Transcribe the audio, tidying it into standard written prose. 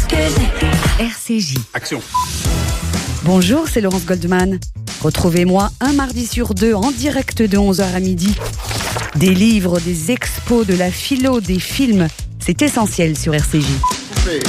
RCJ. Action. Bonjour, c'est Laurence Goldman. Retrouvez-moi un mardi sur deux en direct de 11h à midi. Des livres, des expos, de la philo, des films, c'est essentiel sur RCJ.